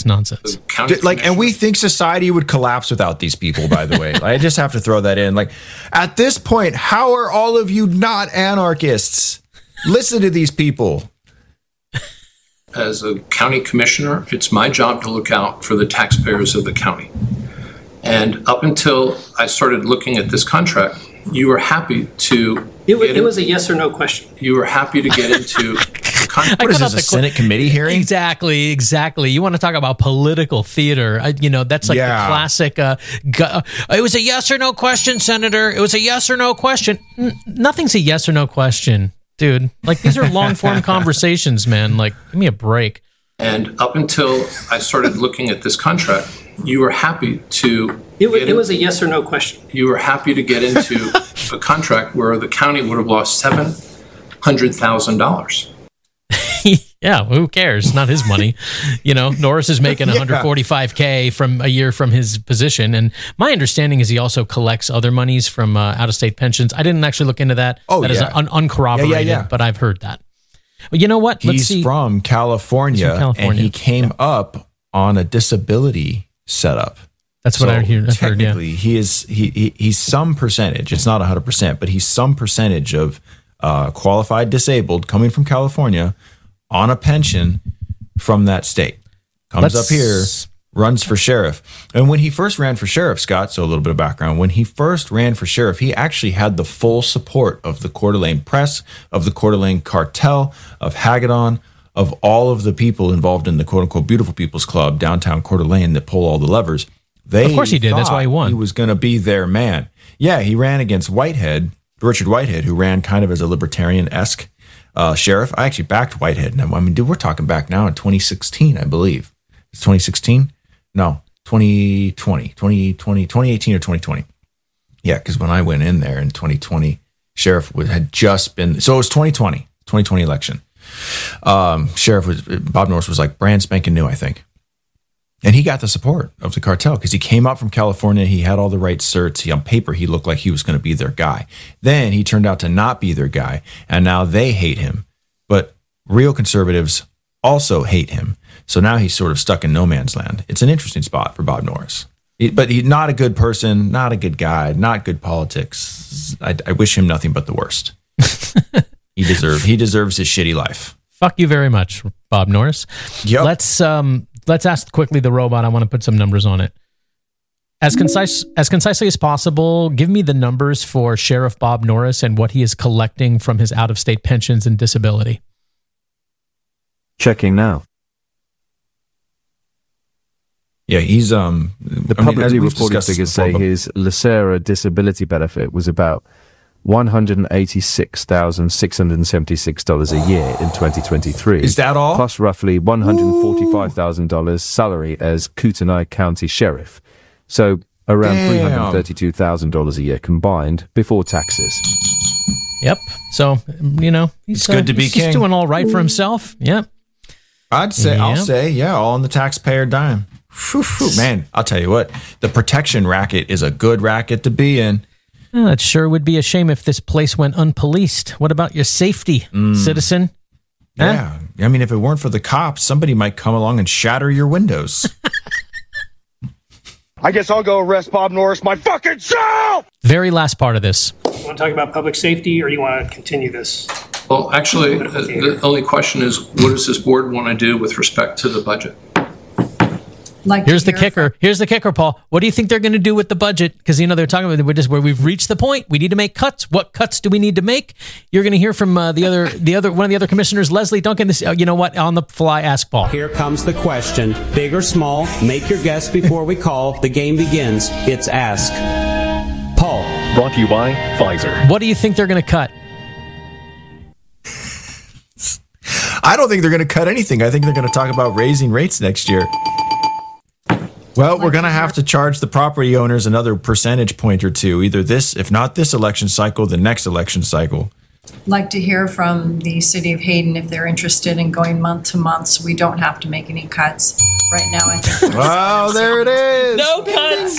nonsense. And we think society would collapse without these people, by the way. I just have to throw that in. Like, at this point, how are all of you not anarchists? Listen to these people. As a county commissioner, it's my job to look out for the taxpayers of the county. And up until I started looking at this contract, you were happy to... It was a yes or no question. You were happy to get into the contract. What is this, a Senate committee hearing? Exactly. You want to talk about political theater. That's like the classic, it was a yes or no question, Senator. It was a yes or no question. Nothing's a yes or no question. Dude, like, these are long-form conversations, man. Like, give me a break. And up until I started looking at this contract, you were happy to... It was a yes or no question. You were happy to get into a contract where the county would have lost $700,000. Yeah, who cares? Not his money. Norris is making $145K from a year from his position. And my understanding is he also collects other monies from out-of-state pensions. I didn't actually look into that. That is uncorroborated, but I've heard that. Well, you know what? He's from California, and he came up on a disability setup. That's what I heard. Technically, he's some percentage. It's not 100%, but he's some percentage of qualified disabled coming from California on a pension from that state. Comes up here, runs for sheriff. And when he first ran for sheriff, Scott, so a little bit of background, when he first ran for sheriff, he actually had the full support of the Coeur d'Alene Press, of the Coeur d'Alene Cartel, of Hagedorn, of all of the people involved in the quote-unquote Beautiful People's Club, downtown Coeur d'Alene, that pull all the levers. Of course he did. That's why he won. He was going to be their man. Yeah, he ran against Richard Whitehead, who ran kind of as a libertarian-esque sheriff. I actually backed Whitehead. Dude, we're talking back now in 2016, I believe. It's 2016? No, 2018 or 2020. Yeah, because when I went in there in 2020, sheriff had just been... So it was 2020 election. Bob Norris was like brand spanking new, I think. And he got the support of the cartel because he came up from California. He had all the right certs. On paper, he looked like he was going to be their guy. Then he turned out to not be their guy. And now they hate him. But real conservatives also hate him. So now he's sort of stuck in no man's land. It's an interesting spot for Bob Norris. But he's not a good person, not a good guy, not good politics. I wish him nothing but the worst. He deserves his shitty life. Fuck you very much, Bob Norris. Yep. Let's ask quickly the robot. I want to put some numbers on it. As concisely as possible, give me the numbers for Sheriff Bob Norris and what he is collecting from his out-of-state pensions and disability. Checking now. Yeah, he's the publicly reported figures say his Lacera disability benefit was about $186,676 a year in 2023. Is that all? Plus roughly $145,000 salary as Kootenai County Sheriff. So around $332,000 a year combined before taxes. Yep. So, he's good to be king. He's doing all right for himself. Yep. I'll say, all on the taxpayer dime. Man, I'll tell you what, the protection racket is a good racket to be in. Well, it sure would be a shame if this place went unpoliced. What about your safety, citizen? Yeah. I mean, if it weren't for the cops, somebody might come along and shatter your windows. I guess I'll go arrest Bob Norris my fucking self! Very last part of this. You want to talk about public safety, or do you want to continue this? Well, actually, the only question is, what does this board want to do with respect to the budget? Here's the kicker, Paul. What do you think they're going to do with the budget? Because they're talking about where we've reached the point. We need to make cuts. What cuts do we need to make? You're going to hear from one of the other commissioners, Leslie Duncan. This, you know what? On the fly, ask Paul. Here comes the question: big or small? Make your guess before we call. The game begins. It's ask Paul. Brought to you by Pfizer. What do you think they're going to cut? I don't think they're going to cut anything. I think they're going to talk about raising rates next year. Well, we're going to have to charge the property owners another percentage point or two, either this, if not this election cycle, the next election cycle. Like to hear from the city of Hayden if they're interested in going month to month so we don't have to make any cuts. Right now, I think... Wow, there it is! No cuts!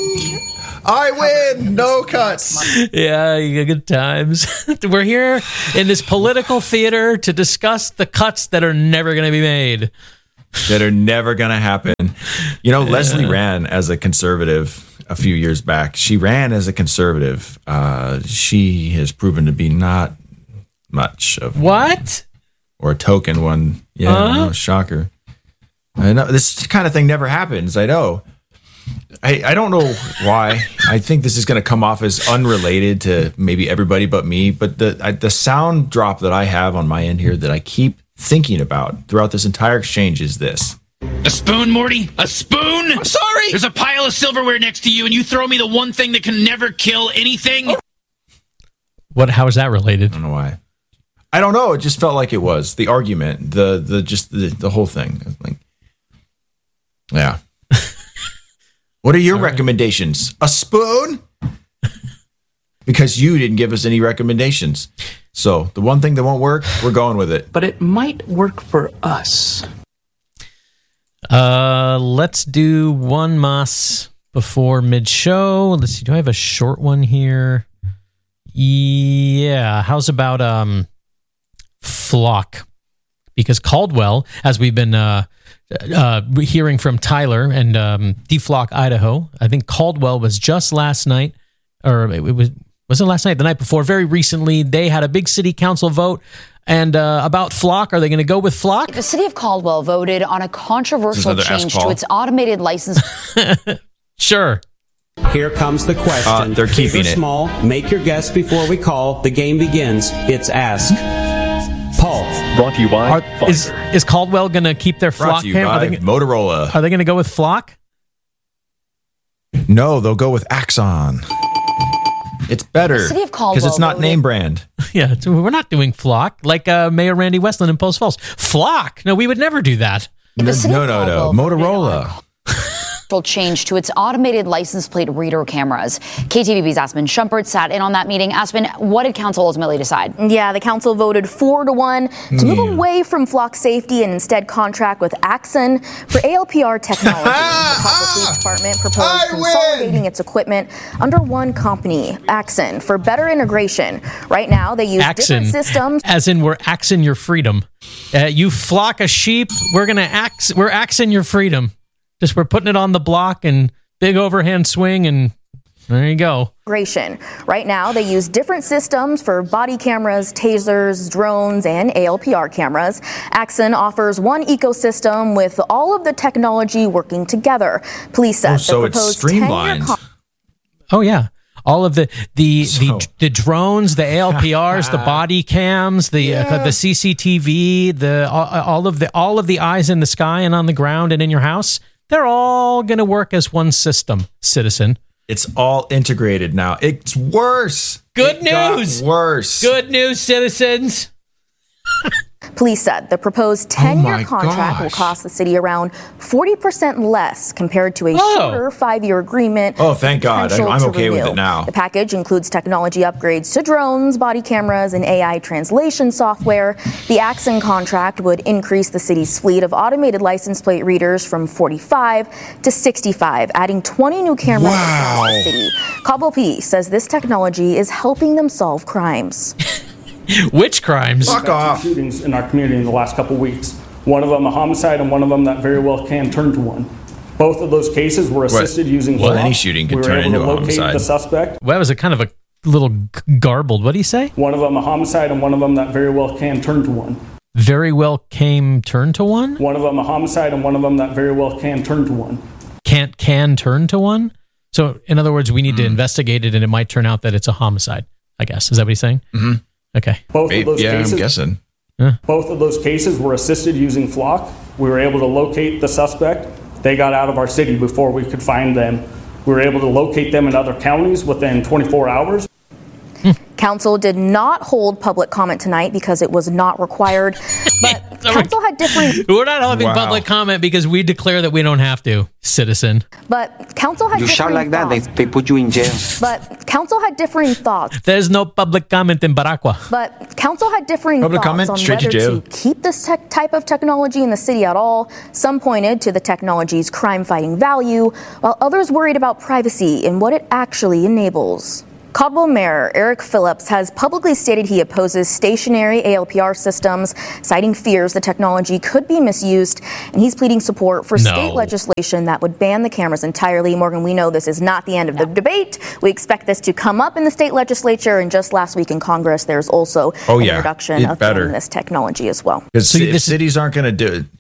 I win! No cuts! Yeah, you got good times. We're here in this political theater to discuss the cuts that are never going to be made. that are never going to happen. You know, Leslie ran as a conservative a few years back. She ran as a conservative. She has proven to be not much of What? or a token one. Yeah, I know, shocker. I know this kind of thing never happens. I know. I don't know why. I think this is going to come off as unrelated to maybe everybody but me. But the sound drop that I have on my end here that I keep thinking about throughout this entire exchange is this. A spoon, Morty? A spoon? I'm sorry! There's a pile of silverware next to you, and you throw me the one thing that can never kill anything? What? How is that related? I don't know why. I don't know. It just felt like it was. The argument, the whole thing. Like, yeah. What are your recommendations? A spoon? Because you didn't give us any recommendations. So the one thing that won't work, we're going with it. But it might work for us. Let's do one mas before mid-show. Let's see. Do I have a short one here? Yeah. How's about Flock? Because Caldwell, as we've been hearing from Tyler and DeFlock, Idaho, I think Caldwell was just last night, or it was it last night? The night before, very recently, they had a big city council vote. And about Flock, are they going to go with Flock? The city of Caldwell voted on a controversial change to its automated license. Sure. Here comes the question. They're keeping Big or it. small, make your guess before we call. The game begins. It's Ask Paul. Brought to you by Pfizer. Is Caldwell going to keep their Brought Flock to you camera? by Motorola. Are they going to go with Flock? No, they'll go with Axon. It's better The city of Caldwell because it's not voted- name brand. Yeah, we're not doing Flock like Mayor Randy Westland in Post Falls. Flock? No, we would never do that. The city of No. Caldwell voted Motorola. change to its automated license plate reader cameras. KTVB's Aspen Shumpert sat in on that meeting. Aspen, what did council ultimately decide? Yeah, the council voted 4-1 to move away from Flock safety and instead contract with Axon for ALPR technology. The Caldwell Police Department proposed consolidating its equipment under one company, Axon, for better integration. Right now, they use different systems. As in, we're axing your freedom. You flock a sheep, we're axing your freedom. Just we're putting it on the block and big overhand swing, and there you go. Right now, they use different systems for body cameras, tasers, drones, and ALPR cameras. Axon offers one ecosystem with all of the technology working together. Police said So the it's proposed streamlined. 10-year Oh yeah, all of the drones, the ALPRs, the body cams, the CCTV, all of the eyes in the sky and on the ground and in your house. They're all going to work as one system, citizen. It's all integrated now. It's worse. Good It got news. Worse. Good news, citizens. Police said the proposed 10-year my contract will gosh. cost the city around 40% less compared to a shorter 5-year agreement. Oh, thank God. potential I'm to okay with renew. it now. The package includes technology upgrades to drones, body cameras, and AI translation software. The Axon contract would increase the city's fleet of automated license plate readers from 45 to 65, adding 20 new cameras across the city. Caldwell PD says this technology is helping them solve crimes. Which crimes? Fuck off. Shootings in our community in the last couple weeks. One of them a homicide, and one of them that very well can turn to one. Both of those cases were assisted using. Well, Flock. any shooting could we were turn able into to a locate homicide. The suspect. Well, that was a kind of a little garbled. What do you say? One of them a homicide, and one of them that very well can turn to one. Very well came turn to one? One of them a homicide, and one of them that very well can turn to one. Can turn to one? So, in other words, we need to investigate it, and it might turn out that it's a homicide, I guess. Is that what he's saying? Mm-hmm. Okay. Both of those Yeah, cases, I'm guessing. Both of those cases were assisted using Flock. We were able to locate the suspect. They got out of our city before we could find them. We were able to locate them in other counties within 24 hours. Council did not hold public comment tonight because it was not required, but council had different. We're not having public comment because we declare that we don't have to, citizen. But council had You shout differing like that, thoughts. they put you in jail. But council had differing thoughts. There's no public comment in Baragua. But council had differing Public thoughts comment, on straight to whether jail. to keep this type of technology in the city at all. Some pointed to the technology's crime-fighting value, while others worried about privacy and what it actually enables. Caldwell Mayor Eric Phillips has publicly stated he opposes stationary ALPR systems, citing fears the technology could be misused, and he's pleading support for state legislation that would ban the cameras entirely. Morgan, we know this is not the end of the debate. We expect this to come up in the state legislature, and just last week in Congress, there's also an introduction of banning this technology as well. Because if cities aren't going to do it,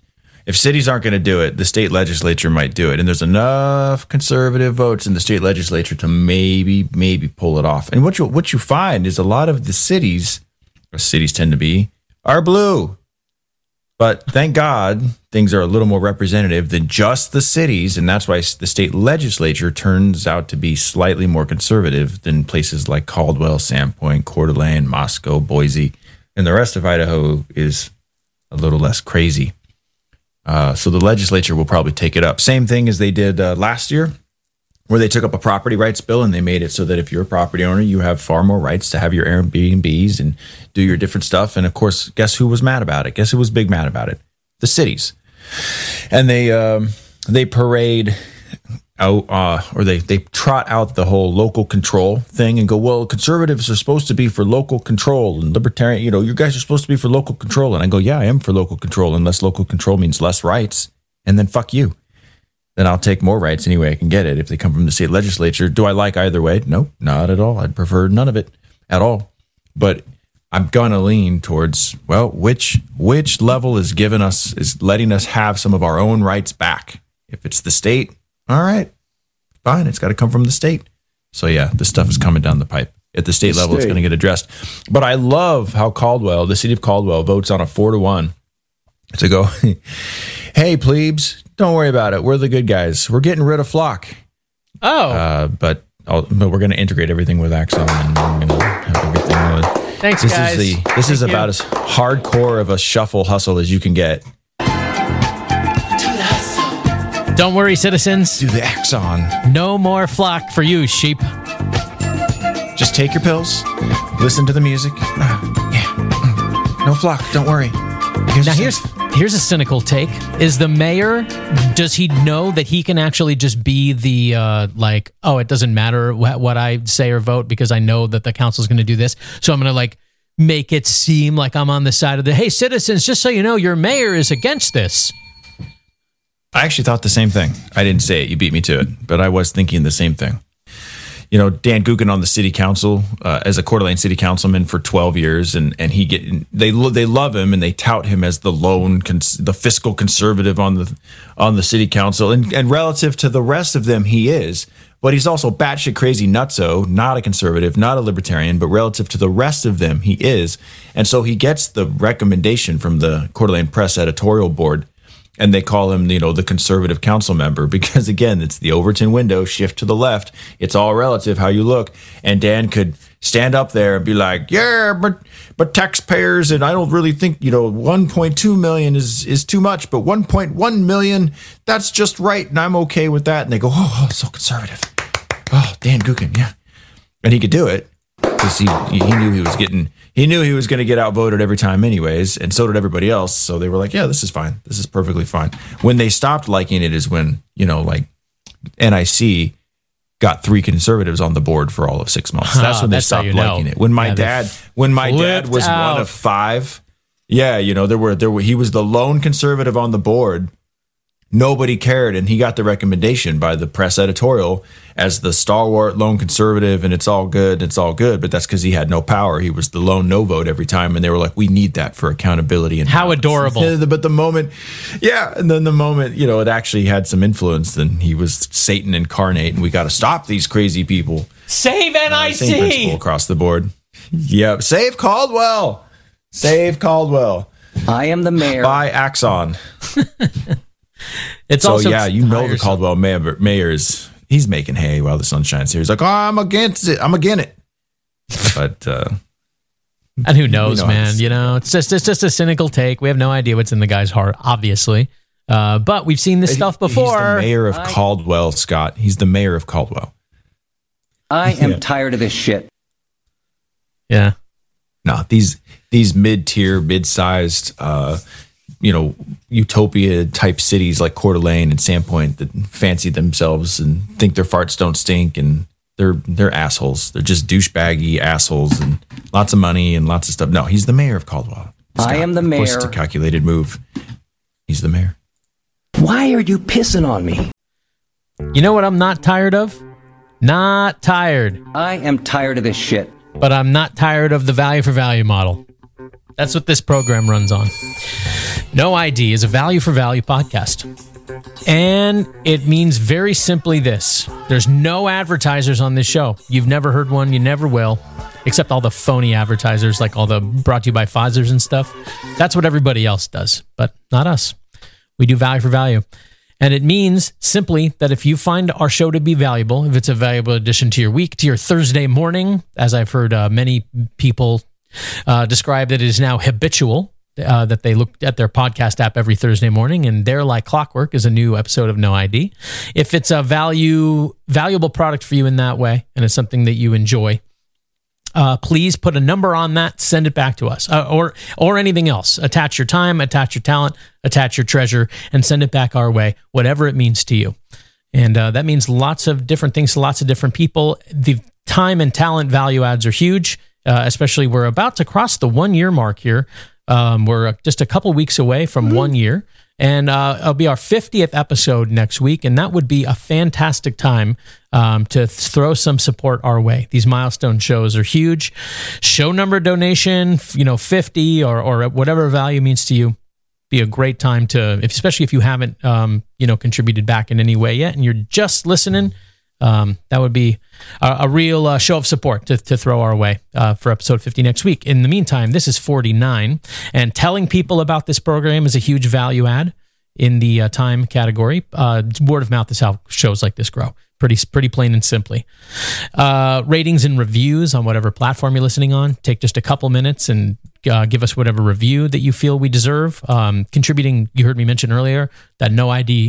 the state legislature might do it. And there's enough conservative votes in the state legislature to maybe pull it off. And what you find is a lot of the cities tend to be, are blue. But thank God things are a little more representative than just the cities. And that's why the state legislature turns out to be slightly more conservative than places like Caldwell, Sandpoint, Coeur d'Alene, Moscow, Boise. And the rest of Idaho is a little less crazy. So the legislature will probably take it up. Same thing as they did last year, where they took up a property rights bill and they made it so that if you're a property owner, you have far more rights to have your Airbnbs and do your different stuff. And of course, guess who was mad about it? Guess who was big mad about it? The cities. And they parade out, or they trot out the whole local control thing and go, well, conservatives are supposed to be for local control, and libertarian, you guys are supposed to be for local control. And I go, yeah, I am for local control, unless local control means less rights. And then fuck you. Then I'll take more rights any way I can get it if they come from the state legislature. Do I like either way? No, not at all. I'd prefer none of it at all. But I'm going to lean towards, well, which level is letting us have some of our own rights back? If it's the state, all right, fine. It's got to come from the state. So yeah, this stuff is coming down the pipe. At the state level, it's going to get addressed. But I love how the city of Caldwell, votes on a 4-1 to go, hey, plebes, don't worry about it. We're the good guys. We're getting rid of Flock. But we're going to integrate everything with Axon, and we're going to have everything. Thanks, guys. This is about as hardcore of a shuffle hustle as you can get. Don't worry, citizens. Do the Axon. No more Flock for you, sheep. Just take your pills. Listen to the music. No Flock. Don't worry. Here's a cynical take. Is the mayor, does he know that he can actually just be the, it doesn't matter what I say or vote because I know that the council's going to do this. So I'm going to make it seem like I'm on the side of hey, citizens, just so you know, your mayor is against this. I actually thought the same thing. I didn't say it. You beat me to it. But I was thinking the same thing. Dan Guggen on the city council as a Coeur d'Alene city councilman for 12 years, and they love him and they tout him as the fiscal conservative on the city council, and relative to the rest of them, he is. But he's also batshit crazy nutso, not a conservative, not a libertarian, but relative to the rest of them, he is. And so he gets the recommendation from the Coeur d'Alene Press editorial board. And they call him, the conservative council member because, again, it's the Overton window, shift to the left. It's all relative how you look. And Dan could stand up there and be like, yeah, but taxpayers, and I don't really think, 1.2 million is too much, but 1.1 million, that's just right, and I'm okay with that. And they go, oh, so conservative. Oh, Dan Guggen, yeah. And he could do it because he knew he was going to get outvoted every time anyways, and so did everybody else. So they were like, yeah, this is fine. This is perfectly fine. When they stopped liking it is when, NIC got 3 conservatives on the board for all of 6 months. That's when they stopped liking it. When my dad was one of 5, he was the lone conservative on the board. Nobody cared, and he got the recommendation by the press editorial as the stalwart lone conservative, and it's all good, but that's because he had no power. He was the lone no vote every time, and they were like, we need that for accountability. And how adorable. But the moment, and then the moment, it actually had some influence, then he was Satan incarnate, and we got to stop these crazy people. Save NIC! Same principle across the board. Yep, save Caldwell! Save Caldwell. I am the mayor. By Axon. It's so also the Caldwell mayor he's making hay while the sun shines here. He's like, oh, I'm against it. But and who knows, man? It's just a cynical take. We have no idea what's in the guy's heart, obviously. But we've seen this stuff before. He's the mayor of Caldwell, Scott. He's the mayor of Caldwell. I am tired of this shit. Yeah. No, these mid-tier, mid-sized utopia type cities like Coeur d'Alene and Sandpoint that fancy themselves and think their farts don't stink and they're assholes. They're just douchebaggy assholes and lots of money and lots of stuff. No, he's the mayor of Caldwell. Scott, I am the mayor. Of course, it's a calculated move. He's the mayor. Why are you pissing on me? You know what I'm not tired of? Not tired. I am tired of this shit. But I'm not tired of the value for value model. That's what this program runs on. No ID is a value for value podcast. And it means very simply this. There's no advertisers on this show. You've never heard one. You never will. Except all the phony advertisers, like all the brought to you by Pfizer's and stuff. That's what everybody else does, but not us. We do value for value. And it means simply that if you find our show to be valuable, if it's a valuable addition to your week, to your Thursday morning, as I've heard many people describe that it is now habitual, that they look at their podcast app every Thursday morning, and there like clockwork is a new episode of No ID. If it's a valuable product for you in that way, and it's something that you enjoy, please put a number on that, send it back to us, or anything else. Attach your time, attach your talent, attach your treasure, and send it back our way, whatever it means to you. And that means lots of different things to lots of different people. The time and talent value adds are huge, especially we're about to cross the 1 year mark here. We're just a couple weeks away from 1 year. And it'll be our 50th episode next week, and that would be a fantastic time to throw some support our way. These milestone shows are huge. Show number donation, 50 or whatever value means to you, be a great time to, especially if you haven't, contributed back in any way yet, and you're just listening. That would be a real show of support to throw our way for episode 50 next week. In the meantime, this is 49, and telling people about this program is a huge value add in the time category. Word of mouth is how shows like this grow. Pretty plain and simply. Ratings and reviews on whatever platform you're listening on. Take just a couple minutes and give us whatever review that you feel we deserve. Contributing, you heard me mention earlier, that No ID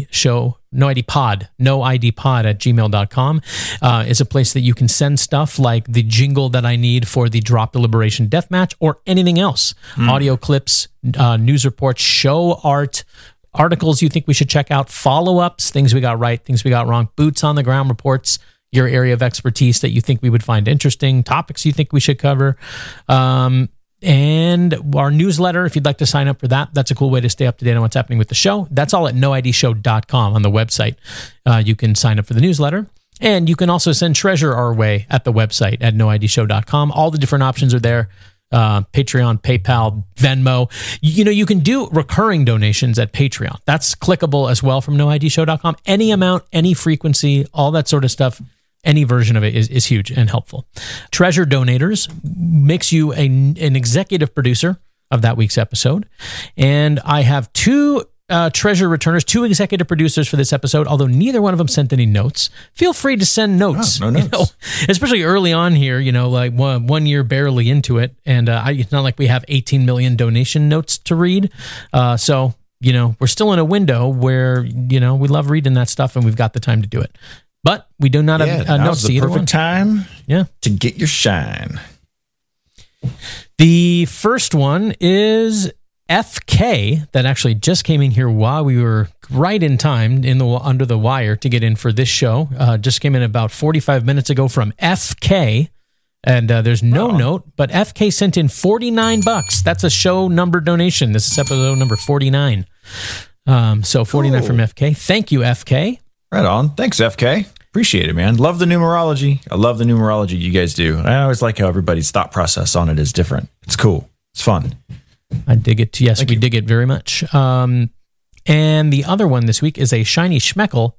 pod at gmail.com is a place that you can send stuff like the jingle that I need for the Drop the Liberation Deathmatch or anything else. Audio clips, news reports, show art, articles you think we should check out, follow-ups, things we got right, things we got wrong, boots on the ground reports, your area of expertise that you think we would find interesting, topics you think we should cover, and our newsletter, if you'd like to sign up for that. That's a cool way to stay up to date on what's happening with the show. That's all at noidshow.com on the website. You can sign up for the newsletter, and you can also send treasure our way at the website at noidshow.com. All the different options are there. Patreon, PayPal, Venmo. You can do recurring donations at Patreon. That's clickable as well from noidshow.com. Any amount, any frequency, all that sort of stuff, any version of it is huge and helpful. Treasure donators makes you an executive producer of that week's episode. And I have two treasure returners, two executive producers for this episode, although neither one of them sent any notes. Feel free to send notes. No notes. Especially early on here, like 1 year barely into it. And it's not like we have 18 million donation notes to read. So, we're still in a window where, we love reading that stuff and we've got the time to do it. But we do not have notes to either one. Perfect time to get your shine. The first one is FK that actually just came in here while we were right in time under the wire to get in for this show. Just came in about 45 minutes ago from FK, and there's no note, but FK sent in $49. That's a show number donation. This is episode number 49. So 49 from FK. Thank you, FK. Right on. Thanks, FK. Appreciate it, man. Love the numerology. I love the numerology you guys do. I always like how everybody's thought process on it is different. It's cool. It's fun. I dig it. Yes, we dig it very much. And the other one this week is a shiny schmeckle.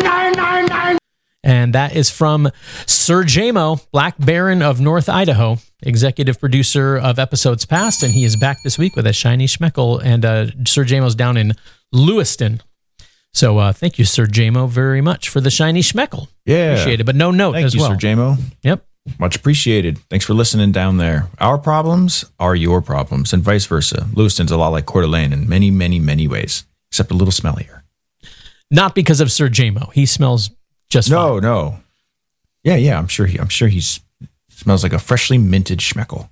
And that is from Sir Jamo, Black Baron of North Idaho, executive producer of episodes past. And he is back this week with a shiny schmeckle. And Sir Jamo's down in Lewiston. So thank you, Sir Jamo, very much for the shiny schmeckle. Yeah. Appreciate it. But no note as well. Thank you, Sir Jamo. Yep. Much appreciated. Thanks for listening down there. Our problems are your problems and vice versa. Lewiston's a lot like Coeur d'Alene in many, many, many ways, except a little smellier. Not because of Sir Jamo. He smells just fine. No. Yeah. I'm sure he smells like a freshly minted schmeckle.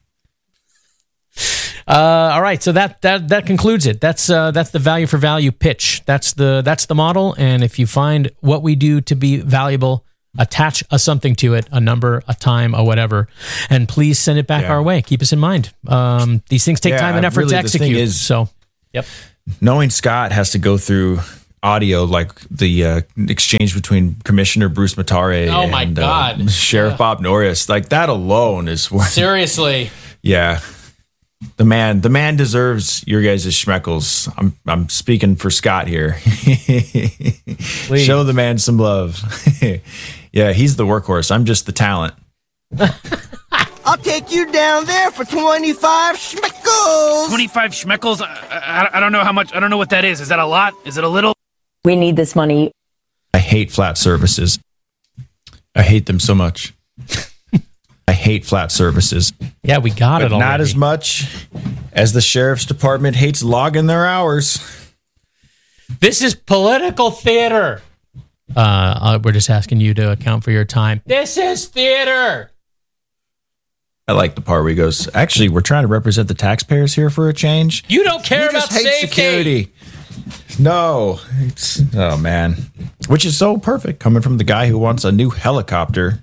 All right, so that concludes it. That's the value for value pitch. That's the model. And if you find what we do to be valuable, attach something to it, a number, a time, or whatever, and please send it back our way. Keep us in mind. These things take time and effort to execute. Yep. Knowing Scott has to go through audio like the exchange between Commissioner Bruce Matare and Sheriff Bob Norris, like that alone is worth. Seriously. Yeah. The man deserves your guys' schmeckles. I'm speaking for Scott here. Show the man some love. Yeah, he's the workhorse. I'm just the talent. I'll take you down there for 25 schmeckles. 25 schmeckles? I don't know how much. I don't know what that is. Is that a lot? Is it a little? We need this money. I hate flat services. I hate them so much. I hate flat services. Yeah, we got it already. Not as much as the sheriff's department hates logging their hours. This is political theater. We're just asking you to account for your time. This is theater. I like the part where he goes, actually, we're trying to represent the taxpayers here for a change. You don't care about safety. Security. No. Oh, man. Which is so perfect coming from the guy who wants a new helicopter.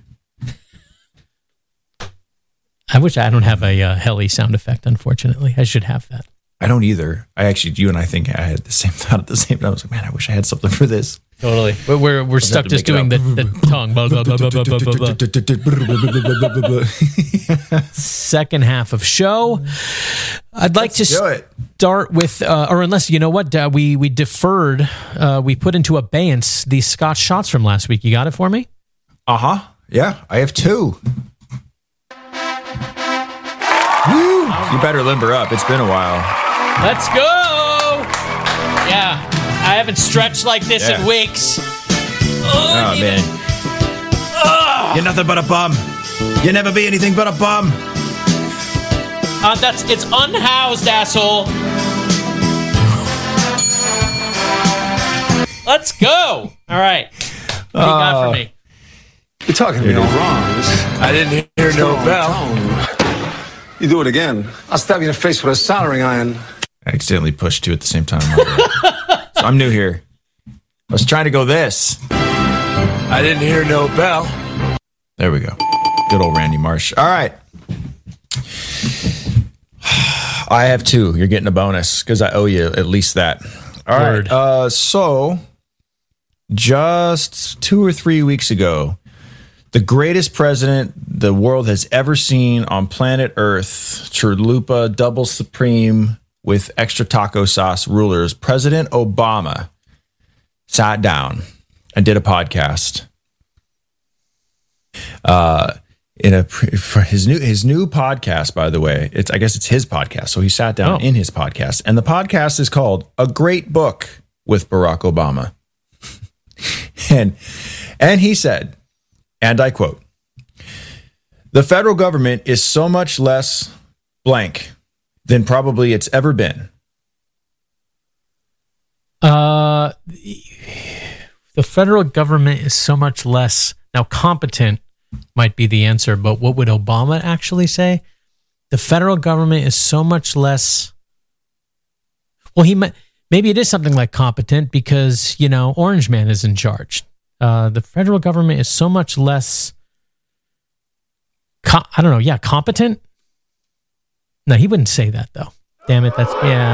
I wish I don't have a heli sound effect, unfortunately. I should have that. I don't either. You and I think I had the same thought at the same time. I was like, man, I wish I had something for this. Totally. We're stuck just doing the tongue. Second half of show. I'd like to start with, or unless, you know what, we deferred, we put into abeyance the Scotch shots from last week. You got it for me? Uh-huh. Yeah, I have 2. Woo! You better limber up. It's been a while. Let's go! Yeah, I haven't stretched like this in weeks. Oh, man. You're nothing but a bum. You never be anything but a bum. It's unhoused, asshole. Let's go. All right. What do you got for me? You're talking to me all wrong. I didn't hear no bell. You do it again, I'll stab you in the face with a soldering iron. I accidentally pushed 2 at the same time. So I'm new here. I was trying to go this. I didn't hear no bell. There we go. Good old Randy Marsh. All right. I have 2. You're getting a bonus because I owe you at least that. All right. So just 2 or 3 weeks ago, the greatest president the world has ever seen on planet Earth, Chalupa Double Supreme with extra taco sauce rulers, President Obama sat down and did a podcast. For his new podcast, by the way, I guess it's his podcast. So he sat down in his podcast, and the podcast is called A Great Book with Barack Obama. and he said, and I quote, "The federal government is so much less blank than probably it's ever been." The federal government is so much less, now competent might be the answer, but what would Obama actually say? The federal government is so much less, well, maybe it is something like competent because, Orange Man is in charge. The federal government is so much less, competent? No, he wouldn't say that, though. Damn it,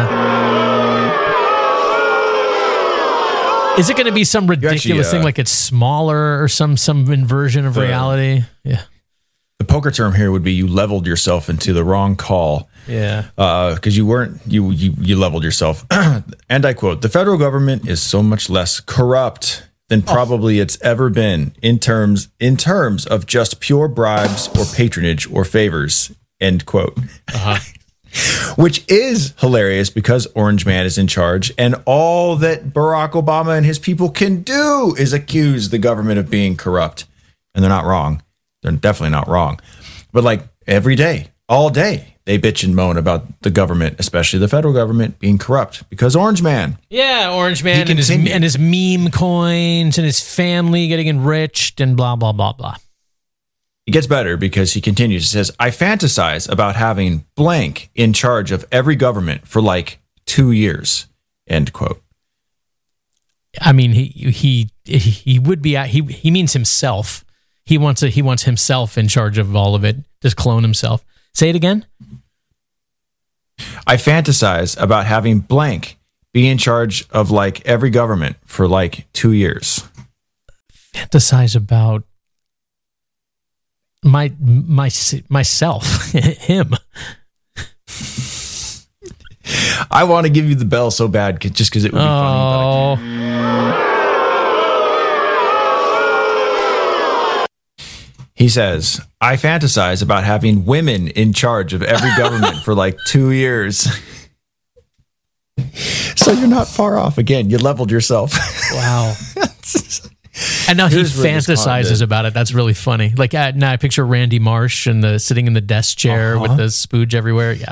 Is it going to be some ridiculous thing like it's smaller or some inversion of reality? Yeah. The poker term here would be you leveled yourself into the wrong call. Yeah. Because you leveled yourself. And I quote, "The federal government is so much less corrupt than probably it's ever been in terms of just pure bribes or patronage or favors," end quote. Uh-huh. Which is hilarious because Orange Man is in charge, and all that Barack Obama and his people can do is accuse the government of being corrupt. And they're not wrong. They're definitely not wrong. But like every day, all day, they bitch and moan about the government, especially the federal government, being corrupt because Orange Man. Yeah, Orange Man and his meme coins and his family getting enriched and blah, blah, blah, blah. It gets better because he continues. He says, "I fantasize about having blank in charge of every government for like 2 years," end quote. I mean, he would be, he means himself. He wants himself in charge of all of it. Just clone himself. Say it again. I fantasize about having blank be in charge of like every government for like 2 years. Fantasize about myself, him. I want to give you the bell so bad just because it would be funny. But I can't. He says, I fantasize about having women in charge of every government for like 2 years. So you're not far off. Again, you leveled yourself. Wow. And now he fantasizes about it. That's really funny. Like now I picture Randy Marsh and sitting in the desk chair with the spooge everywhere. Yeah.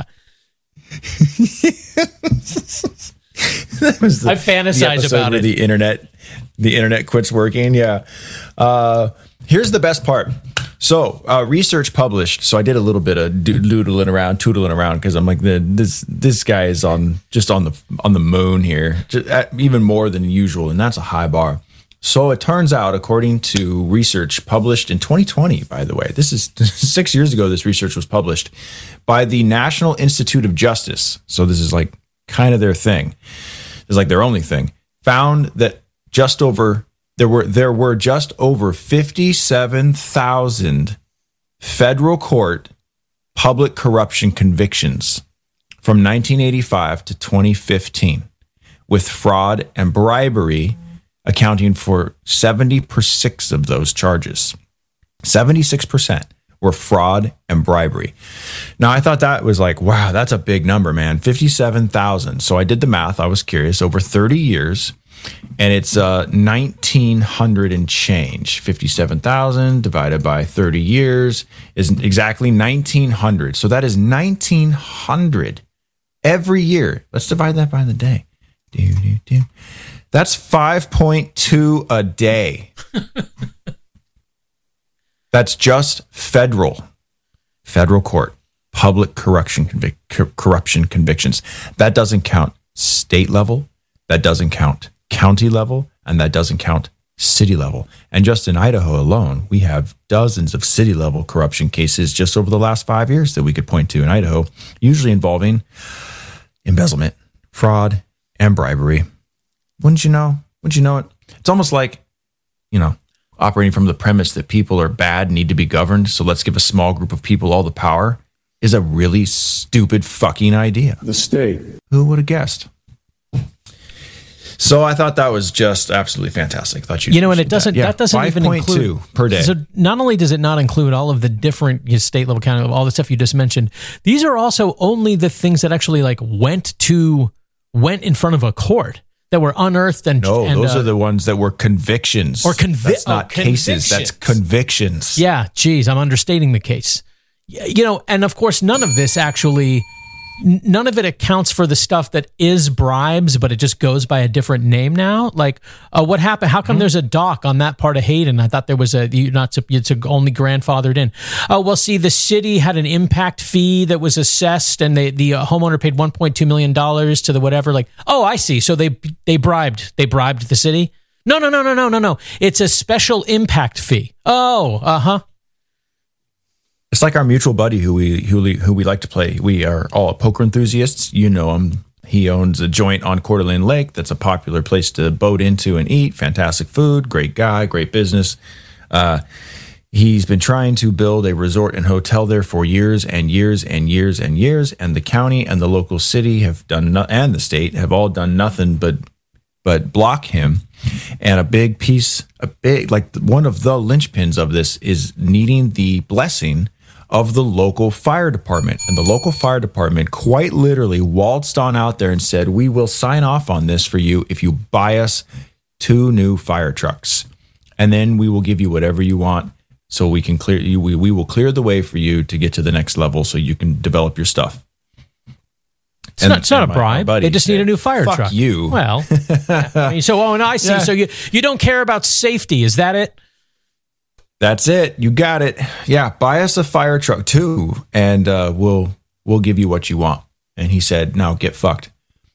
That was I fantasize about it. The internet quits working. Yeah. Here's the best part. So research published. So I did a little bit of tootling around because I'm like, this guy is on the moon here, even more than usual, and that's a high bar. So it turns out, according to research published in 2020, by the way, this is 6 years ago, this research was published by the National Institute of Justice. So this is like kind of their thing. It's like their only thing. Found that there were just over 57,000 federal court public corruption convictions from 1985 to 2015, with fraud and bribery accounting for 76% of those charges. 76% were fraud and bribery. Now, I thought that was like, wow, that's a big number, man. 57,000. So I did the math. I was curious. Over 30 years, and it's 1,900 and change. 57,000 divided by 30 years is exactly 1,900. So that is 1,900 every year. Let's divide that by the day. That's 5.2 a day. That's just federal court public corruption convictions. That doesn't count state level. That doesn't count county level, and that doesn't count city level. And just in Idaho alone, we have dozens of city level corruption cases just over the last 5 years that we could point to in Idaho, usually involving embezzlement, fraud, and bribery. Wouldn't you know it? It's almost like, operating from the premise that people are bad and need to be governed, so let's give a small group of people all the power, is a really stupid fucking idea. The state. Who would have guessed? So I thought that was just absolutely fantastic. I thought and it doesn't. That doesn't even include 5.2 per day. So not only does it not include all of the different state level county, all the stuff you just mentioned, these are also only the things that actually went in front of a court that were unearthed and those are the ones that were convictions. That's not cases. That's convictions. Yeah, geez, I'm understating the case. And of course, none of it accounts for the stuff that is bribes, but it just goes by a different name now. Like, what happened? How come there's a dock on that part of Hayden? I thought there was it's only grandfathered in. Well, see, the city had an impact fee that was assessed, and the homeowner paid $1.2 million to the whatever. Like, oh, I see. So they bribed the city. No. It's a special impact fee. Oh, It's like our mutual buddy who we like to play. We are all poker enthusiasts. You know him. He owns a joint on Coeur d'Alene Lake. That's a popular place to boat into and eat. Fantastic food. Great guy. Great business. He's been trying to build a resort and hotel there for years and years and years and years. And the county and the local city have done and the state have all done nothing but block him. And one of the linchpins of this is needing the blessing of the local fire department. And the local fire department quite literally waltzed on out there and said, we will sign off on this for you if you buy us 2 new fire trucks. And then we will give you whatever you want so we can clear you. We will clear the way for you to get to the next level so you can develop your stuff. It's not a bribe. They just need a new fire truck. Fuck you. Well, I see. Yeah. So you don't care about safety. Is that it? That's it. You got it. Yeah. Buy us a fire truck too, and we'll give you what you want. And he said, "Now get fucked."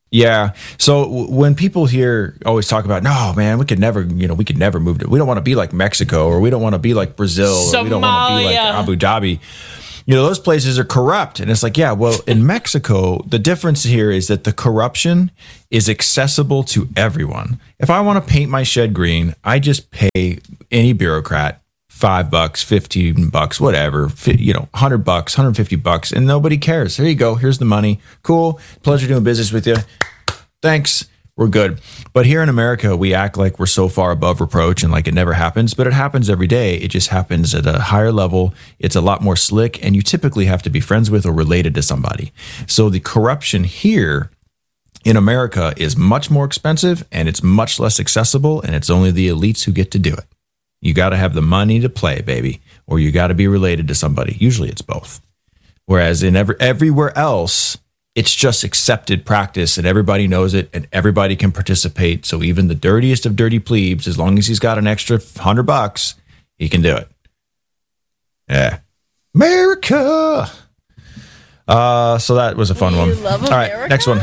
Yeah. So when people here always talk about, no, man, we could never move to, we don't want to be like Mexico, or we don't want to be like Brazil, or we don't want to be like Abu Dhabi. Those places are corrupt. And it's like, yeah, well, in Mexico, the difference here is that the corruption is accessible to everyone. If I want to paint my shed green, I just pay any bureaucrat $5, $15, whatever, $100, $150, and nobody cares. Here you go. Here's the money. Cool. Pleasure doing business with you. Thanks. We're good. But here in America, we act like we're so far above reproach and like it never happens, but it happens every day. It just happens at a higher level. It's a lot more slick, and you typically have to be friends with or related to somebody. So the corruption here in America is much more expensive, and it's much less accessible, and it's only the elites who get to do it. You got to have the money to play, baby, or you got to be related to somebody. Usually it's both. Whereas in everywhere else, it's just accepted practice, and everybody knows it, and everybody can participate. So even the dirtiest of dirty plebes, as long as he's got an extra $100, he can do it. Yeah. America. So that was a fun one. Love All right, America? next one.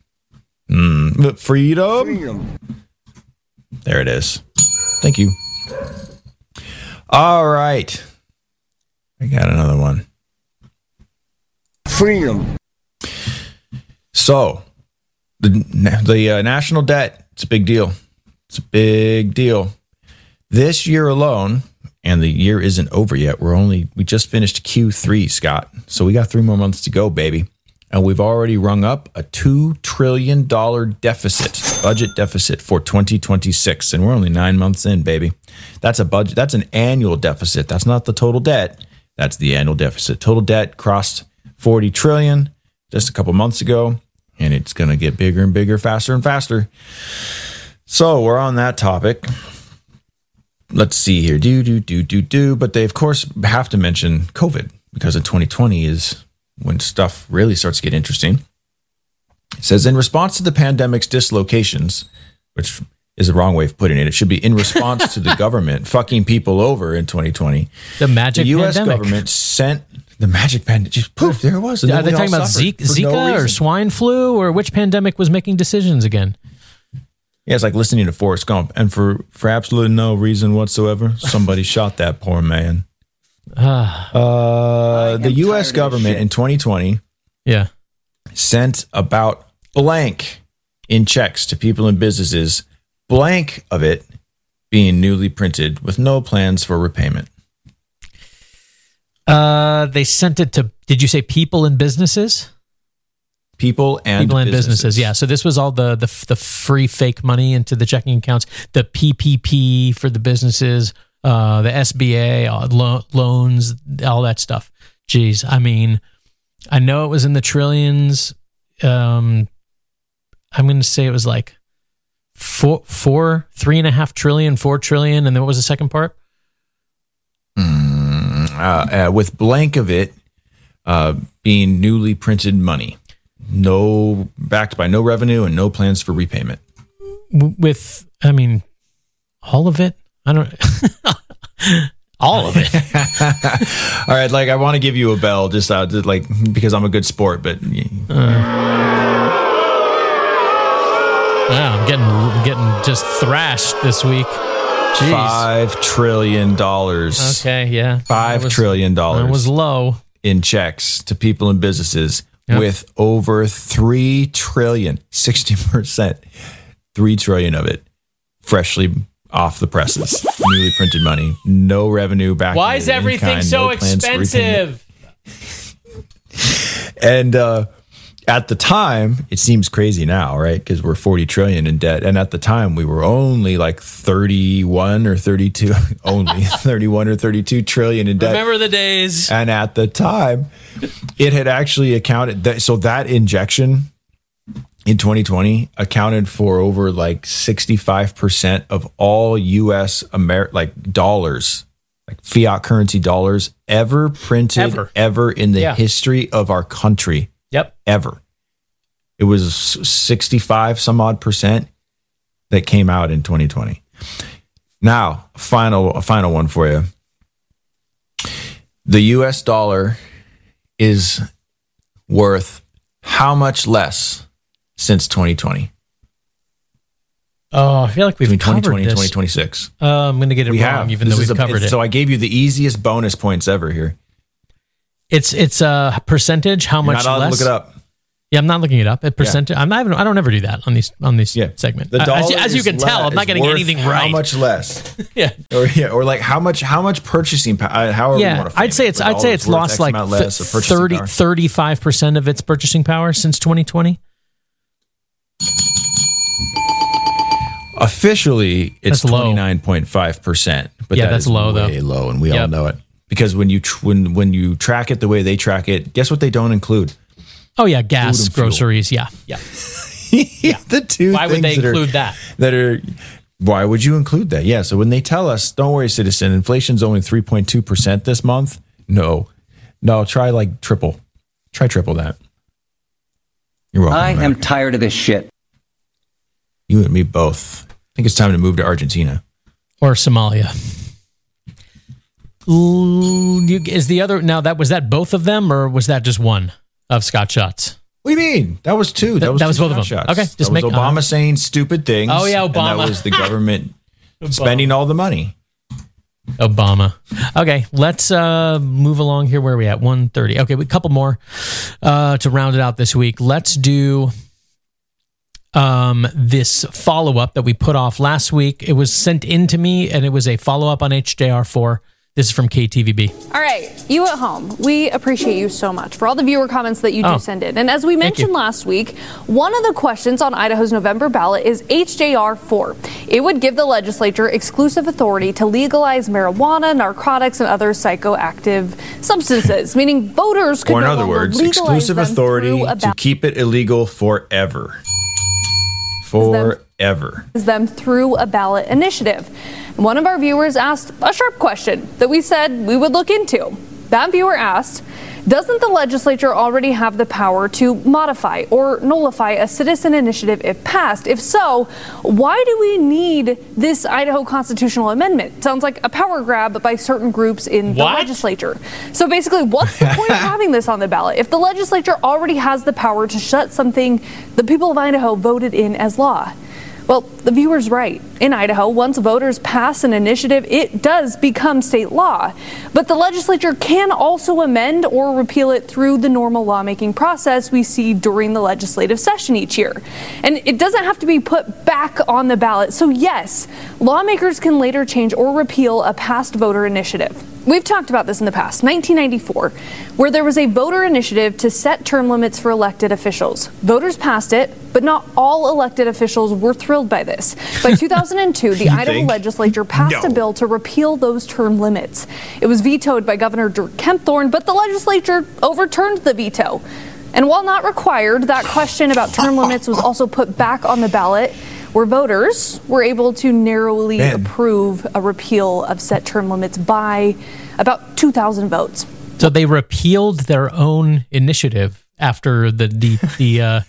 Freedom. There it is. Thank you. All right. I got another one. Freedom. So, the national debt, it's a big deal. It's a big deal. This year alone, and the year isn't over yet, we just finished Q3, Scott. So we got 3 more months to go, baby. And we've already rung up a $2 trillion budget deficit for 2026. And we're only 9 months in, baby. That's a budget. That's an annual deficit. That's not the total debt. That's the annual deficit. Total debt crossed 40 trillion just a couple months ago, and it's going to get bigger and bigger, faster and faster. So we're on that topic. Let's see here. But they, of course, have to mention COVID, because in 2020 is when stuff really starts to get interesting. It says, in response to the pandemic's dislocations, which is the wrong way of putting it. It should be in response to the government fucking people over in 2020. The U.S. pandemic. government sent the magic pandemic. Just poof, there it was. Are they talking about Zika or swine flu, or which pandemic was making decisions again? Yeah, it's like listening to Forrest Gump. And for absolutely no reason whatsoever, somebody shot that poor man. The U.S. government in 2020 sent about blank in checks to people and businesses, blank of it being newly printed with no plans for repayment. They sent it to, did you say people and businesses? People and businesses. Yeah. So this was all the free fake money into the checking accounts, the PPP for the businesses, the SBA loans, all that stuff. Jeez. I mean, I know it was in the trillions. I'm going to say it was like 3.5 trillion, 4 trillion. And then what was the second part? With blank of it being newly printed money. No, backed by no revenue and no plans for repayment. With, I mean, all of it? I don't, all of it. All right, like I want to give you a bell just like because I'm a good sport, but I'm getting just thrashed this week. Jeez. $5 trillion. Okay, yeah. $5 trillion. That was low. In checks to people and businesses. Yep. With over 3 trillion, 60%, 3 trillion of it freshly off the presses, newly printed money, no revenue back. Why is everything so expensive? And at the time, it seems crazy now, right? Because we're 40 trillion in debt. And at the time, we were only like 31 or 32, only 31 or 32 trillion in debt. Remember the days. And at the time, it had actually accounted. So that injection in 2020 accounted for over like 65% of all U.S. dollars, like fiat currency dollars ever printed ever in the history of our country. Yep. Ever. It was 65 some odd percent that came out in 2020. Now, a final one for you. The US dollar is worth how much less since 2020. Oh, I feel like we've Between covered 2020 and this. 2026. I'm going to get it wrong, even though we've covered it. So I gave you the easiest bonus points ever here. It's a percentage. How much not allowed less? To look it up. Yeah, I'm not looking it up. A percentage. I don't ever do that on these segments. The dollar as you can tell, I'm not getting anything right. How much less? Yeah. Or like how much purchasing power? However you want to. I'd say it's lost like 35% of its purchasing power since 2020. Officially, it's 29.5%, but that's low though. Way low, and we all know it because when you track it the way they track it, guess what they don't include? Oh yeah, gas, groceries, yeah. The two. Why would they include that? Why would you include that? Yeah. So when they tell us, don't worry, citizen, inflation's only 3.2% this month. No, try like triple. Try triple that. You're welcome. I am tired of this shit. You and me both. I think it's time to move to Argentina. Or Somalia. Is the other was that both of them or was that just one of Scott shots? What do you mean? That was two. That was both of them. Shots. Okay, just make Obama saying stupid things. Oh yeah, Obama. And that was the government spending all the money. Obama. Okay, let's move along here. Where are we at? 1:30. Okay, a couple more to round it out this week. Let's do this follow-up that we put off last week. It was sent in to me, and it was a follow-up on HJR4. This is from KTVB. All right, you at home, we appreciate you so much for all the viewer comments that you do send in. And as we mentioned last week, one of the questions on Idaho's November ballot is HJR4. It would give the legislature exclusive authority to legalize marijuana, narcotics, and other psychoactive substances, meaning voters could or in no other longer words, legalize exclusive them authority through a to keep it illegal forever. Forever. Them through a ballot initiative. One of our viewers asked a sharp question that we said we would look into. That viewer asked, doesn't the legislature already have the power to modify or nullify a citizen initiative if passed? If so, why do we need this Idaho constitutional amendment? Sounds like a power grab by certain groups in the legislature. So basically, what's the point of having this on the ballot if the legislature already has the power to shut something the people of Idaho voted in as law? Well, the viewer's right. In Idaho, once voters pass an initiative, it does become state law. But the legislature can also amend or repeal it through the normal lawmaking process we see during the legislative session each year. And it doesn't have to be put back on the ballot. So yes, lawmakers can later change or repeal a past voter initiative. We've talked about this in the past, 1994, where there was a voter initiative to set term limits for elected officials. Voters passed it, but not all elected officials were thrilled by this. By 2002, the Idaho legislature passed a bill to repeal those term limits. It was vetoed by Governor Dirk Kempthorne, but the legislature overturned the veto. And while not required, that question about term limits was also put back on the ballot, where voters were able to narrowly approve a repeal of set term limits by about 2,000 votes. So they repealed their own initiative after the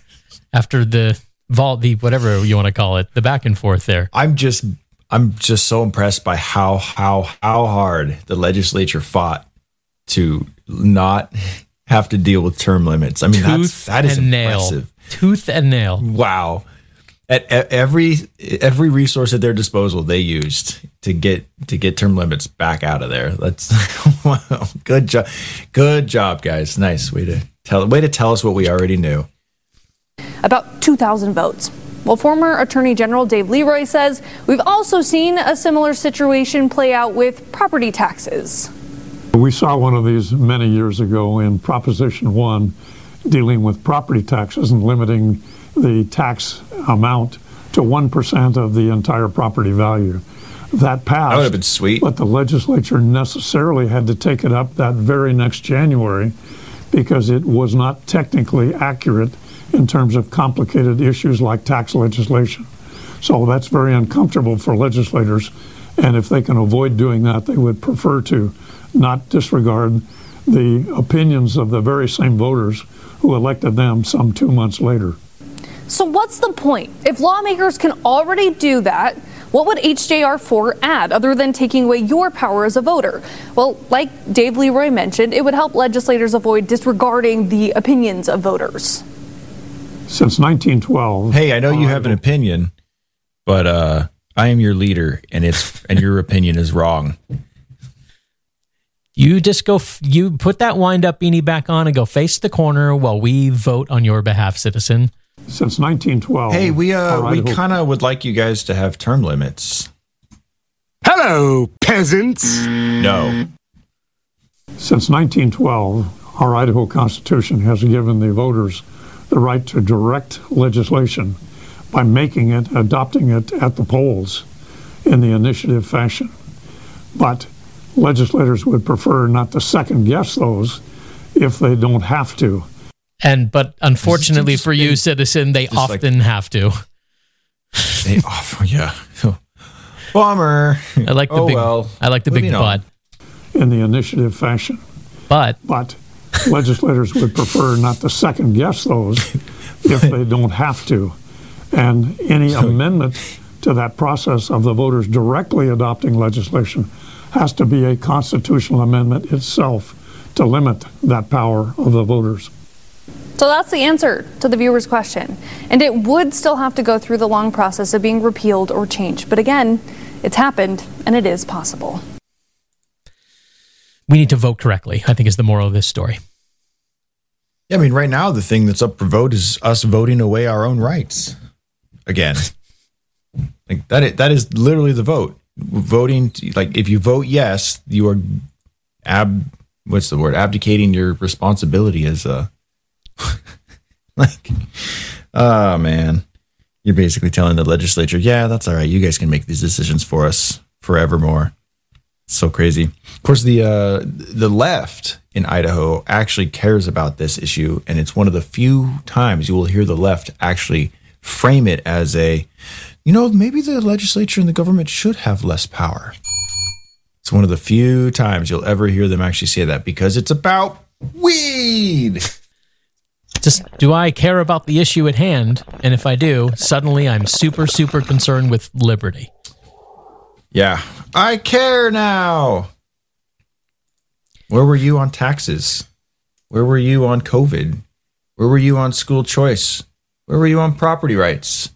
whatever you want to call it, the back and forth there. I'm just so impressed by how hard the legislature fought to not have to deal with term limits. I mean, that is impressive. Tooth and nail. Wow. At every resource at their disposal, they used to get term limits back out of there. That's wow, good job, guys. Nice way to tell us what we already knew. About 2,000 votes. Well, former Attorney General Dave Leroy says we've also seen a similar situation play out with property taxes. We saw one of these many years ago in Proposition 1 dealing with property taxes and limiting the tax amount to 1% of the entire property value. That passed. That would have been sweet. But the legislature necessarily had to take it up that very next January because it was not technically accurate in terms of complicated issues like tax legislation. So that's very uncomfortable for legislators. And if they can avoid doing that, they would prefer to not disregard the opinions of the very same voters who elected them some 2 months later. So what's the point? If lawmakers can already do that, what would HJR4 add other than taking away your power as a voter? Well, like Dave Leroy mentioned, it would help legislators avoid disregarding the opinions of voters. Since 1912. Hey, I know you have an opinion, but I am your leader, and your opinion is wrong. You just go. You put that wind-up beanie back on and go face the corner while we vote on your behalf, citizen. Since 1912. Hey, we kind of would like you guys to have term limits. Hello, peasants. No. Since 1912, our Idaho Constitution has given the voters the right to direct legislation by adopting it at the polls in the initiative fashion. But legislators would prefer not to second guess those if they don't have to. But unfortunately for you, citizen, they often have to. They often, yeah. Bummer. I like the big but. In the initiative fashion. But legislators would prefer not to second guess those if they don't have to. And any amendment to that process of the voters directly adopting legislation has to be a constitutional amendment itself to limit that power of the voters. So that's the answer to the viewer's question. And it would still have to go through the long process of being repealed or changed. But again, it's happened and it is possible. We need to vote correctly, I think is the moral of this story. Yeah, I mean, right now, the thing that's up for vote is us voting away our own rights. Again. Like that is literally the vote. Voting, if you vote yes, you are abdicating your responsibility as a oh man. You're basically telling the legislature, yeah, that's all right. You guys can make these decisions for us forevermore. It's so crazy. Of course, the left in Idaho actually cares about this issue, and it's one of the few times you will hear the left actually frame it as maybe the legislature and the government should have less power. It's one of the few times you'll ever hear them actually say that because it's about weed. Just, do I care about the issue at hand? And if I do, suddenly I'm super, super concerned with liberty. Yeah, I care now. Where were you on taxes? Where were you on COVID? Where were you on school choice? Where were you on property rights?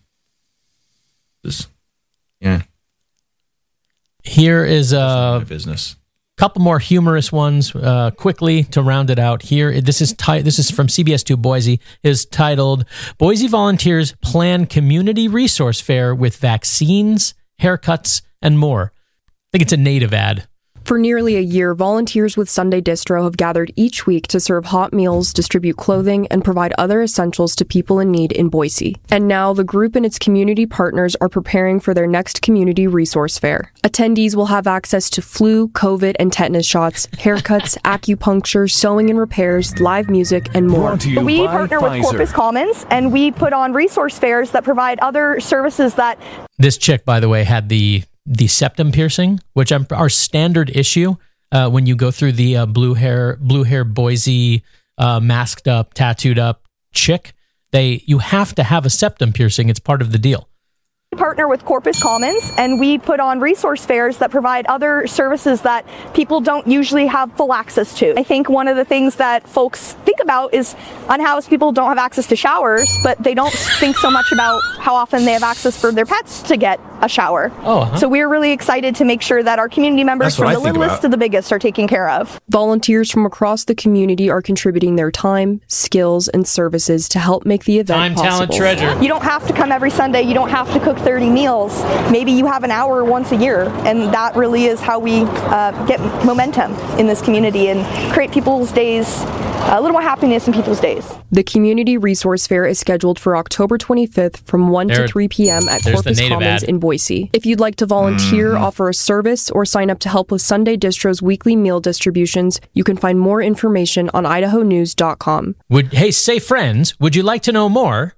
Here is a business. Couple more humorous ones quickly to round it out here. This is from CBS 2 Boise. It is titled, Boise Volunteers Plan Community Resource Fair with Vaccines, Haircuts, and More. I think it's a native ad. For nearly a year, volunteers with Sunday Distro have gathered each week to serve hot meals, distribute clothing, and provide other essentials to people in need in Boise. And now the group and its community partners are preparing for their next community resource fair. Attendees will have access to flu, COVID, and tetanus shots, haircuts, acupuncture, sewing and repairs, live music, and more. We partner with Corpus Commons, and we put on resource fairs that provide other services that... This chick, by the way, had the septum piercing, which our standard issue when you go through the blue hair Boise masked up, tattooed up chick. You have to have a septum piercing. It's part of the deal. We partner with Corpus Commons, and we put on resource fairs that provide other services that people don't usually have full access to. I think one of the things that folks think about is unhoused people don't have access to showers, but they don't think so much about how often they have access for their pets to get a shower. So we're really excited to make sure that our community members from the littlest to the biggest are taken care of. Volunteers from across the community are contributing their time, skills, and services to help make the event possible. Talent, treasure. You don't have to come every Sunday. You don't have to cook 30 meals. Maybe you have an hour once a year, and that really is how we get momentum in this community and create people's days, a little more happiness in people's days. The Community Resource Fair is scheduled for October 25th from 1 to 3 p.m. at Corpus Commons in Boise. If you'd like to volunteer, offer a service, or sign up to help with Sunday Distro's weekly meal distributions, you can find more information on idahonews.com. Hey, say friends, would you like to know more?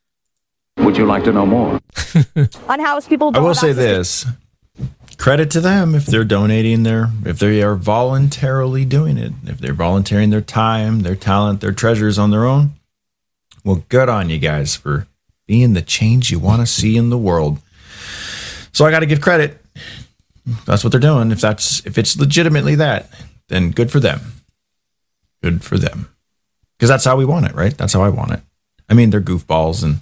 Would you like to know more? Unhoused people don't I will have say access this. Credit to them if they're donating if they are voluntarily doing it, if they're volunteering their time, their talent, their treasures on their own. Well, good on you guys for being the change you want to see in the world. So I got to give credit. That's what they're doing. If it's legitimately that, then good for them. Good for them. Because that's how we want it, right? That's how I want it. I mean, they're goofballs and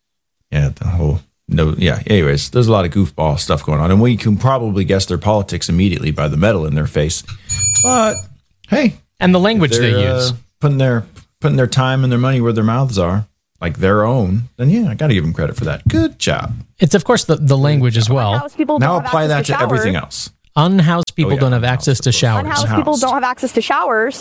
anyways, there's a lot of goofball stuff going on, and we can probably guess their politics immediately by the metal in their face. But hey, and the language they use, putting their time and their money where their mouths are, like their own, then yeah, I got to give them credit for that. Good job. It's of course the language as well. Now apply that to everything else. Unhoused people don't have access to showers. Unhoused people don't have access to showers.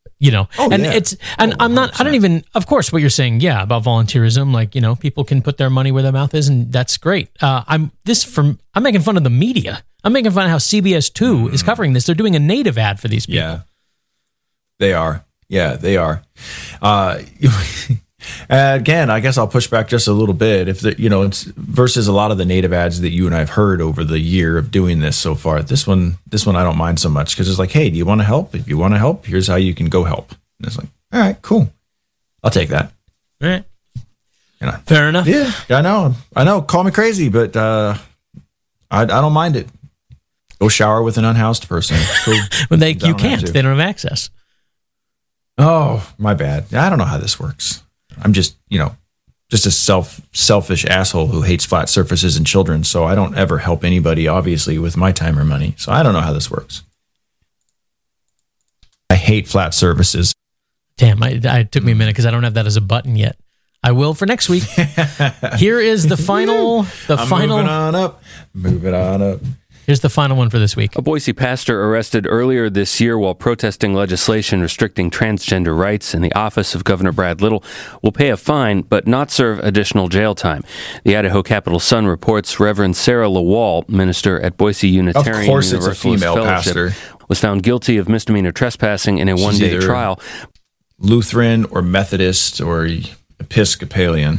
I'm not, I don't even, of course, what you're saying, about volunteerism, like, people can put their money where their mouth is, and that's great. I'm making fun of the media. I'm making fun of how CBS 2 is covering this. They're doing a native ad for these people. Yeah, they are. Yeah, they are. Again, I guess I'll push back just a little bit. If it's versus a lot of the native ads that you and I have heard over the year of doing this so far. This one I don't mind so much because it's like, hey, do you want to help? If you want to help, here's how you can go help. And it's like, all right, cool, I'll take that. All right, fair enough. Yeah, I know. Call me crazy, but I don't mind it. Go shower with an unhoused person. When they don't have access. Oh, my bad. I don't know how this works. I'm just a selfish asshole who hates flat surfaces and children. So I don't ever help anybody, obviously, with my time or money. So I don't know how this works. I hate flat surfaces. Damn, it took me a minute because I don't have that as a button yet. I will for next week. Here is the final. Moving on up. Here's the final one for this week. A Boise pastor arrested earlier this year while protesting legislation restricting transgender rights in the office of Governor Brad Little will pay a fine but not serve additional jail time. The Idaho Capital Sun reports Reverend Sarah Lawal, minister at Boise Unitarian Universalist Fellowship, was found guilty of misdemeanor trespassing in a one-day trial. Lutheran or Methodist or Episcopalian.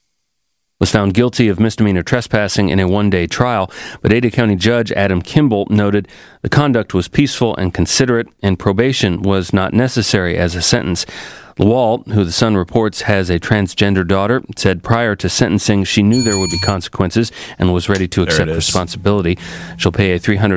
Was found guilty of misdemeanor trespassing in a one-day trial, but Ada County Judge Adam Kimball noted the conduct was peaceful and considerate, and probation was not necessary as a sentence. Lawal, who the Sun reports has a transgender daughter, said prior to sentencing she knew there would be consequences and was ready to accept responsibility. She'll pay a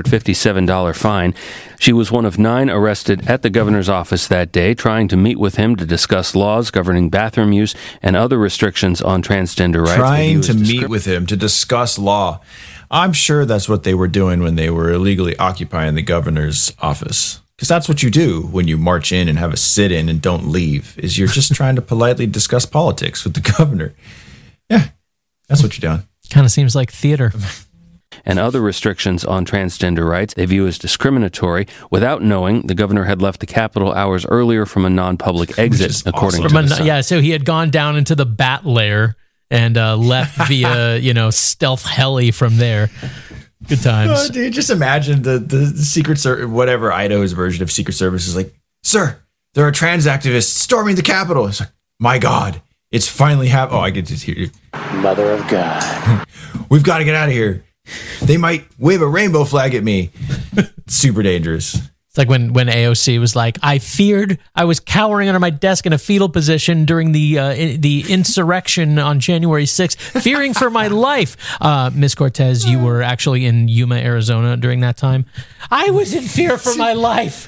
$357 fine. She was one of 9 arrested at the governor's office that day, trying to meet with him to discuss laws governing bathroom use and other restrictions on transgender rights. Trying to meet with him to discuss law. I'm sure that's what they were doing when they were illegally occupying the governor's office. Because that's what you do when you march in and have a sit-in and don't leave, is you're just trying to politely discuss politics with the governor. Yeah, that's what you're doing. Kind of seems like theater. And other restrictions on transgender rights they view as discriminatory. Without knowing, the governor had left the Capitol hours earlier from a non-public exit, according to the Sun. Yeah, so he had gone down into the bat lair and left via, stealth heli from there. Good times. Oh, dude, just imagine the Secret Service, whatever Idaho's version of Secret Service is like, sir, there are trans activists storming the Capitol. It's like, my God, it's finally happened. Oh, I get to hear you. Mother of God. We've got to get out of here. They might wave a rainbow flag at me. Super dangerous. It's like when AOC was like, I was cowering under my desk in a fetal position during the insurrection on January 6th, fearing for my life. Miss Cortez, you were actually in Yuma, Arizona during that time. I was in fear for my life.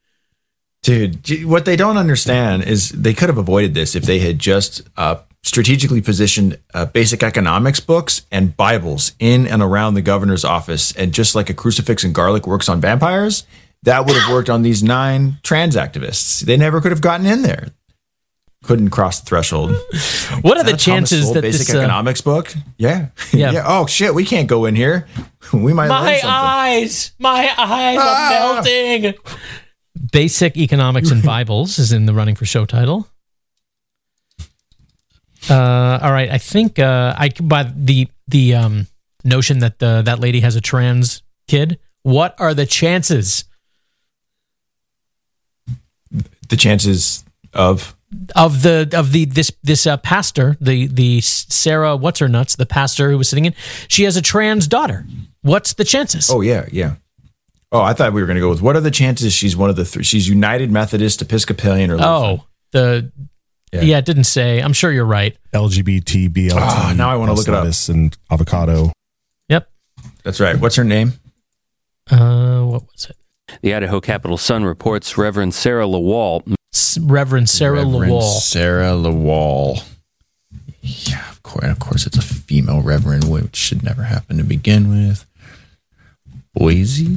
Dude, what they don't understand is they could have avoided this if they had just strategically positioned basic economics books and Bibles in and around the governor's office. And just like a crucifix and garlic works on vampires, that would have worked on these 9 trans activists. They never could have gotten in there. Couldn't cross the threshold. What are the chances that basic this economics book? Yeah. Oh shit, we can't go in here. We might learn something. My eyes are melting. Basic Economics and Bibles is in the running for show title. All right, I think by the notion that that lady has a trans kid. What are the chances? The chances of this pastor, the Sarah what's her nuts, the pastor who was sitting in, she has a trans daughter. What's the chances? Oh yeah. Oh, I thought we were going to go with what are the chances she's one of the 3? She's United Methodist, Episcopalian, or Lutheran. It didn't say. I'm sure you're right. LGBT, BLT. Now I want to look it up. And avocado. Yep, that's right. What's her name? What was it? The Idaho Capital Sun reports Reverend Sarah Lawal. Reverend Sarah Lawal. Sarah Lawal. Yeah, of course, it's a female reverend, which should never happen to begin with. Boise.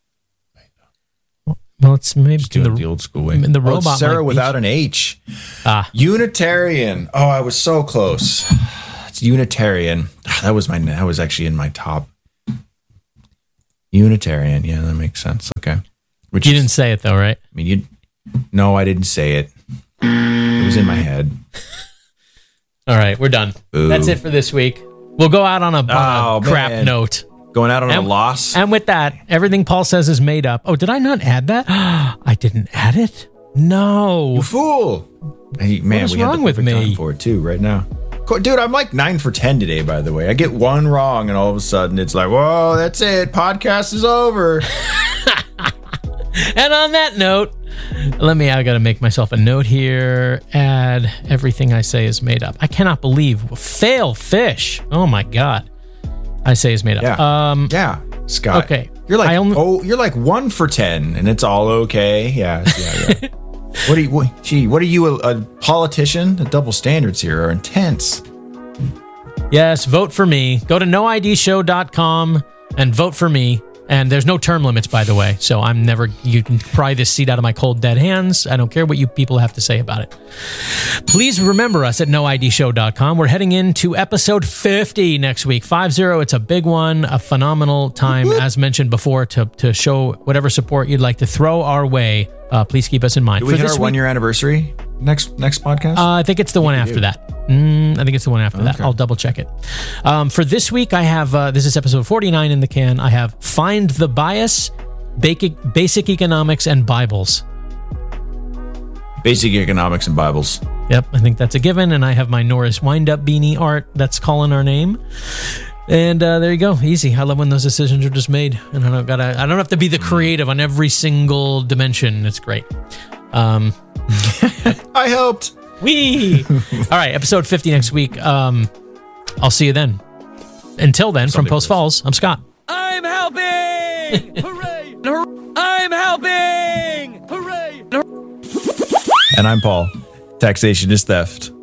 Well, it's maybe just doing the old school way. The robot Sarah without an H. Unitarian. Oh, I was so close. It's Unitarian. That was actually in my top. Unitarian. Yeah, that makes sense. Okay. You didn't say it though, right? I mean, no, I didn't say it. It was in my head. All right, we're done. Ooh. That's it for this week. We'll go out on a crap note. Going out on a loss. And with that, everything Paul says is made up. Oh, did I not add that? I didn't add it? No. You fool. Hey, man, what is we wrong with me? Time for it too right now. Dude, I'm like 9 for 10 today, by the way. I get one wrong, and all of a sudden it's like, whoa, that's it. Podcast is over. And on that note, I got to make myself a note here. Add everything I say is made up. I cannot believe. Fail fish. Oh, my God. I say is made up. Yeah. Scott. Okay. You're like, you're like 1 for 10, and it's all okay. Yeah. What are you, a politician? The double standards here are intense. Yes, vote for me. Go to noidshow.com and vote for me. And there's no term limits, by the way. So you can pry this seat out of my cold, dead hands. I don't care what you people have to say about it. Please remember us at noidshow.com. We're heading into episode 50 next week. 50. It's a big one, a phenomenal time, as mentioned before, to show whatever support you'd like to throw our way. Please keep us in mind. Do we hit our 1 year anniversary next podcast? I think it's the one after that. I think it's the one after that. I'll double check it. For this week, I have, this is episode 49 in the can. I have Find the Bias, Basic Economics, and Bibles. Basic Economics and Bibles. Yep, I think that's a given. And I have my Norris wind-up beanie art that's calling our name. And there you go. Easy. I love when those decisions are just made. And I don't have to be the creative on every single dimension. It's great. I helped. Wee. All right, episode 50 next week. I'll see you then. Until then, from Post Falls, I'm Scott. I'm helping! Hooray! I'm helping! Hooray! And I'm Paul. Taxation is theft.